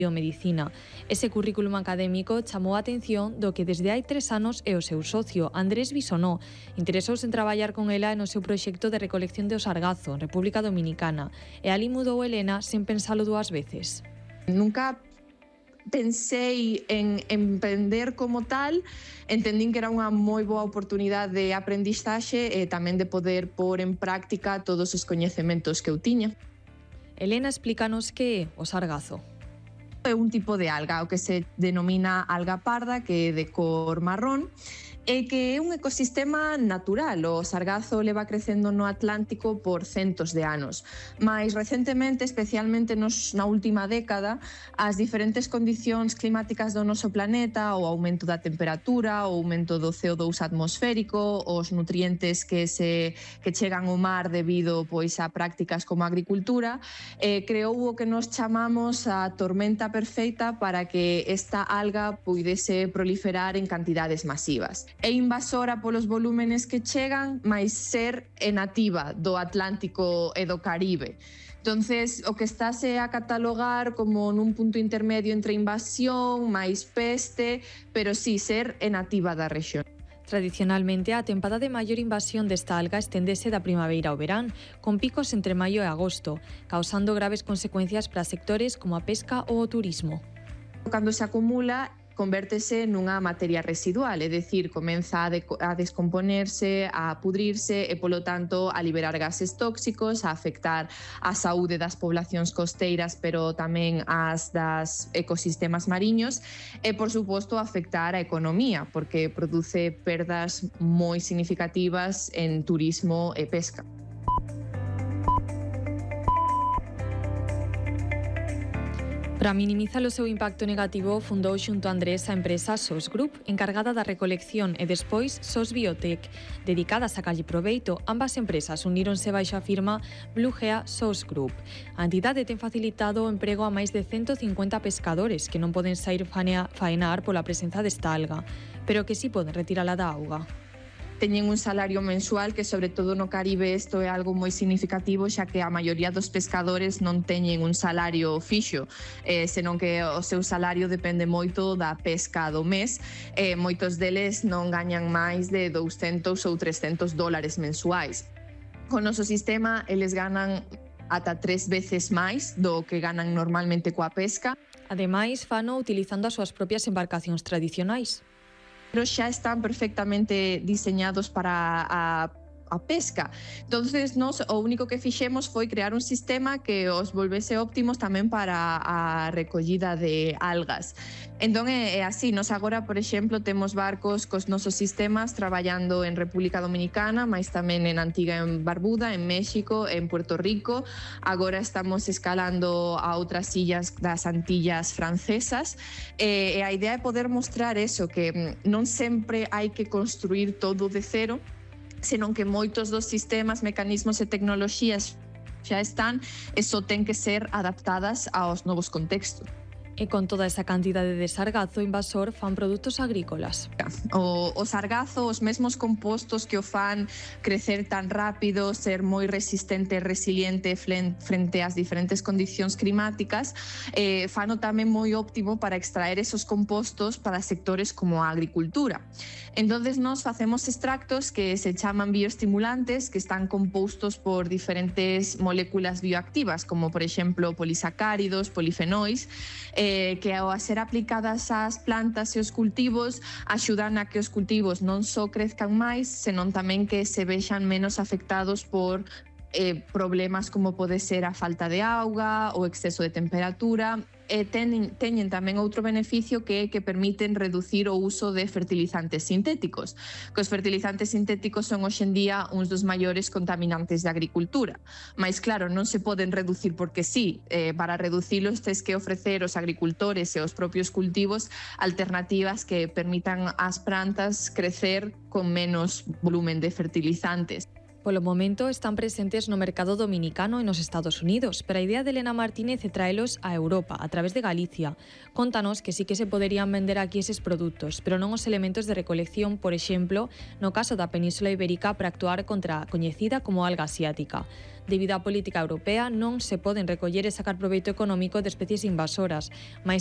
biomedicina. Ese currículum académico chamou a atención do que desde hai 3 anos é o seu socio, Andrés Bisonó. Interesouse en traballar con ela no seu proxecto de recolección de O Sargazo, en República Dominicana. E ali mudou Helena sen pensalo 2 veces. Nunca pensei en emprender como tal, entendín que era unha moi boa oportunidade de aprendizaxe e tamén de poder pôr en práctica todos os coñecementos que eu tiña. Helena, explícanos que é o sargazo. É un tipo de alga, o que se denomina alga parda, que é de cor marrón, e que é un ecosistema natural. O sargazo leva crecendo no Atlántico por centos de anos. Mais recentemente, especialmente na última década, as diferentes condicións climáticas do noso planeta, o aumento da temperatura, o aumento do CO2 atmosférico, os nutrientes que chegan ao mar debido a prácticas como a agricultura, creou o que nos chamamos a tormenta perfecta para que esta alga puidese proliferar en cantidades masivas. É invasora polos volúmenes que chegan, mais ser é nativa do Atlántico e do Caribe. Entonces, o que estáse a catalogar como nun punto intermedio entre invasión máis peste, pero sí, ser é nativa da rexión. Tradicionalmente, a tempada de maior invasión desta alga esténdese da primavera ao verán, con picos entre maio e agosto, causando graves consecuencias para sectores como a pesca ou o turismo. Cando se acumula, convértese nunha materia residual, é dicir, comeza a descomponerse, a pudrirse e, polo tanto, a liberar gases tóxicos, a afectar a saúde das poblacións costeiras, pero tamén as das ecosistemas mariños e, por suposto, afectar a economía, porque produce perdas moi significativas en turismo e pesca. Para minimizar o seu impacto negativo, fundou xunto a Andrés a empresa SOS Group, encargada da recolección, e despois SOS Biotech, dedicadas a calle proveito. Ambas empresas uníronse baixo a firma Blugea SOS Group. A entidade ten facilitado o emprego a máis de 150 pescadores que non poden sair faenar pola presenza desta alga, pero que si poden retirala da auga. Teñen un salario mensual que, sobre todo no Caribe, isto é algo moi significativo, xa que a maioría dos pescadores non teñen un salario fixo, senón que o seu salario depende moito da pesca do mes. Moitos deles non gañan máis de 200 ou 300 dólares mensuais. Con o noso sistema, eles ganan ata 3 veces máis do que ganan normalmente coa pesca. Ademais, fano utilizando as súas propias embarcacións tradicionais. Pero xa están perfectamente diseñados para a pesca. Entonces, nós o único que fixemos foi crear un sistema que os volvese óptimos tamén para a recollida de algas. Entón, é así. Nos agora, por exemplo, temos barcos cos nosos sistemas traballando en República Dominicana, mais tamén en Antigua e Barbuda, en México, en Puerto Rico. Agora estamos escalando a outras illas das Antillas francesas. E a idea é poder mostrar eso, que non sempre hai que construir todo de cero, senón que moitos dos sistemas, mecanismos e tecnoloxías xa están e só ten que ser adaptadas aos novos contextos. E con toda esa cantidade de sargazo invasor fan produtos agrícolas. O sargazo, os mesmos compostos que o fan crecer tan rápido, ser moi resistente e resiliente frente ás diferentes condicións climáticas, fano tamén moi óptimo para extraer esos compostos para sectores como a agricultura. Entonces, nós facemos extractos que se chaman bioestimulantes, que están compostos por diferentes moléculas bioactivas, como, por exemplo, polisacáridos, polifenóis, que ao ser aplicadas ás plantas e os cultivos axudan a que os cultivos non só crezcan máis, senón tamén que se vexan menos afectados por problemas como pode ser a falta de auga, o exceso de temperatura. Teñen tamén outro beneficio que é que permiten reducir o uso de fertilizantes sintéticos, que os fertilizantes sintéticos son hoxe en día uns dos maiores contaminantes da agricultura. Mais claro, non se poden reducir porque sí. Para reducilos tes que ofrecer aos agricultores e aos propios cultivos alternativas que permitan ás plantas crecer con menos volumen de fertilizantes. Polo momento están presentes no mercado dominicano e nos Estados Unidos, pero a idea de Elena Martínez é traelos a Europa, a través de Galicia. Contanos que sí que se poderían vender aquí eses produtos, pero non os elementos de recolección, por exemplo, no caso da Península Ibérica para actuar contra a coñecida como alga asiática. Debido á política europea, non se poden recoller e sacar proveito económico de especies invasoras, mais